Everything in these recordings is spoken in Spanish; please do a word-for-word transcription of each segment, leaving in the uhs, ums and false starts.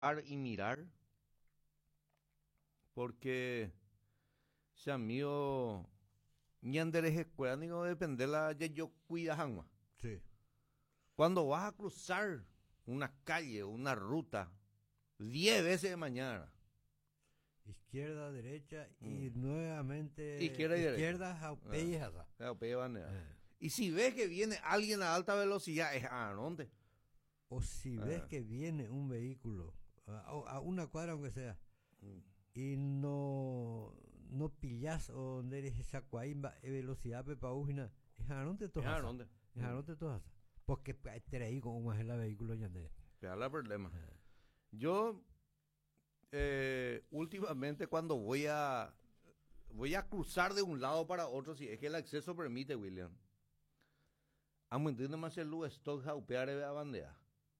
ar y mirar, porque si amigo ñandereje cuánigo depende la ya yo cuida hanma. Sí. Cuando vas a cruzar una calle, una ruta, diez veces de mañana. Izquierda, derecha y mm. nuevamente izquierda y izquierda, derecha. Ah, y si ves que viene alguien a alta velocidad, es a dónde. O si ah. ves que viene un vehículo a, a una cuadra aunque sea mm. y no no pillas o donde eres esa cuaimba velocidad pepa ujina, es a dónde tú es a dónde. Es a dónde tú vas. Porque te ahí como es el vehículo ya de. Es el problema. Ah. Yo Eh, últimamente cuando voy a voy a cruzar de un lado para otro, si es que el acceso permite, William, amo entiendo más el luz stock jaupear de la bandera.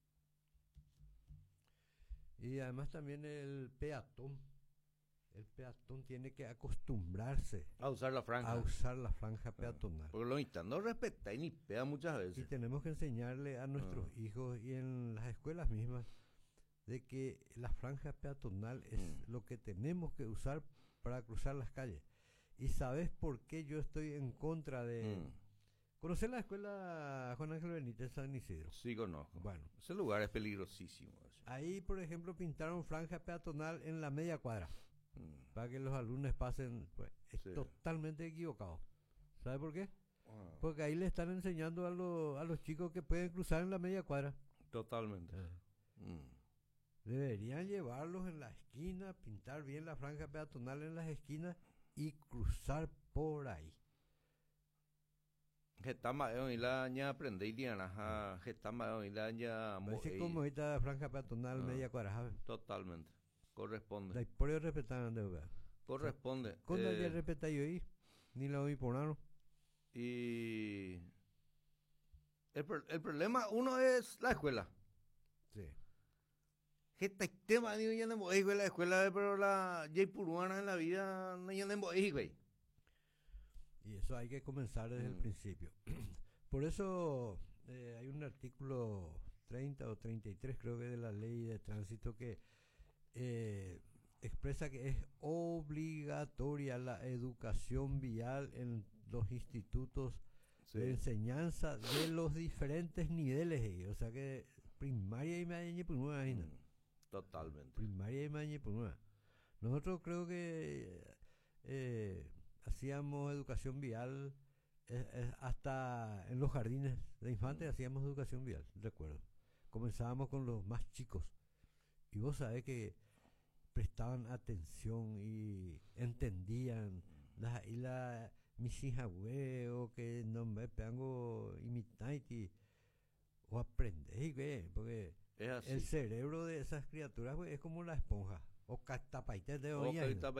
Y además también el peatón el peatón tiene que acostumbrarse a usar la franja a usar la franja peatonal, porque lo instan no respeta y ni pega muchas veces, y tenemos que enseñarle a nuestros uh. hijos y en las escuelas mismas de que la franja peatonal es mm. lo que tenemos que usar para cruzar las calles. ¿Y sabes por qué yo estoy en contra de... Mm. ¿Conocer la escuela Juan Ángel Benítez San Isidro? Sí, conozco. Bueno. Ese lugar es peligrosísimo. Eso. Ahí, por ejemplo, pintaron franja peatonal en la media cuadra mm. para que los alumnos pasen. Pues, es sí. totalmente equivocado. ¿Sabe por qué? Wow. Porque ahí le están enseñando a, lo, a los chicos que pueden cruzar en la media cuadra. Totalmente. Eh. Mm. Deberían llevarlos en la esquina, pintar bien la franja peatonal en las esquinas y cruzar por ahí. Getama y la ña aprende y diana, getama y la ña mo. Así como esta franja peatonal no, media cuadra. Totalmente. Corresponde. La por ello respetan de verdad. Corresponde. Con el día respeta yo ahí, ni la voy por nada. Y el, el problema uno es la escuela. Sí. Este tema digo ya no voy a la escuela, pero la J Puruana en la vida no ya no voy, güey. Y eso hay que comenzar desde mm. el principio. Por eso eh, hay un artículo treinta o treinta y tres creo que de la ley de tránsito que eh, expresa que es obligatoria la educación vial en los institutos sí. de enseñanza de los diferentes niveles, o sea que primaria y media pues no hay nada. Totalmente. Primaria y media pues no. Nosotros creo que eh, hacíamos educación vial eh, eh, hasta en los jardines de infantes mm. hacíamos educación vial, recuerdo. Comenzábamos con los más chicos y vos sabés que prestaban atención y entendían mm. la, y la mis hijas huevo que no me pegango imitaiti o aprendés güey, porque el cerebro de esas criaturas güey, es como la esponja o catapaite de hoy.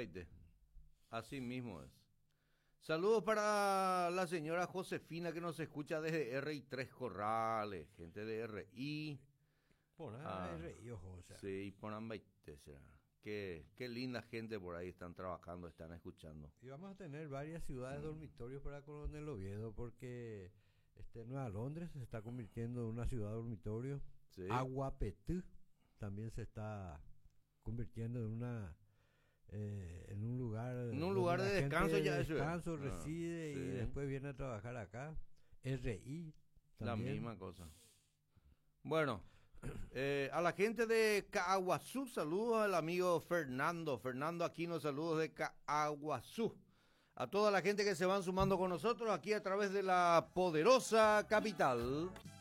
Así mismo es. Saludos para la señora Josefina que nos escucha desde R I tres Corrales, gente de R I. Por ah, R I, ojo, o sea. Sí, por Ambaite, será. Qué, qué linda gente por ahí están trabajando, están escuchando. Y vamos a tener varias ciudades mm. dormitorios para Coronel Oviedo porque este, Nueva Londres se está convirtiendo en una ciudad dormitorio. Sí. Aguapetú también se está convirtiendo en una eh, en un lugar en un lugar de descanso ya de descanso eso reside ah, sí. y después viene a trabajar acá. R I también. La misma cosa. Bueno, eh, a la gente de Caaguazú, saludos al amigo Fernando. Fernando Aquino, saludos de Caaguazú. A toda la gente que se van sumando con nosotros aquí a través de la poderosa capital.